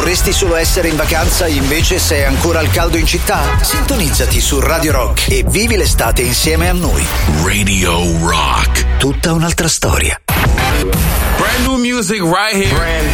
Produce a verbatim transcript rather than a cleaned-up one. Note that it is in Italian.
Vorresti solo essere in vacanza, invece sei ancora al caldo in città? Sintonizzati su Radio Rock e vivi l'estate insieme a noi. Radio Rock. Tutta un'altra storia. Brand new music right here. Brand